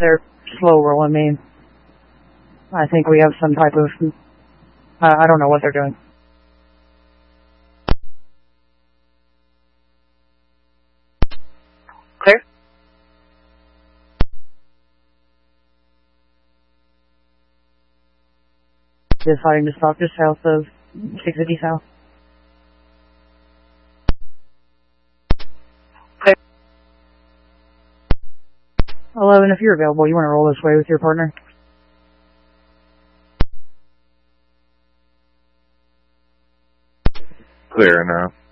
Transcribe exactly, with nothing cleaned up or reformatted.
they're slow rolling me. I think we have some type of, uh, I don't know what they're doing. Clear? Deciding to stop just south of six fifty South. Clear. eleven, if you're available, you want to roll this way with your partner? Clear enough.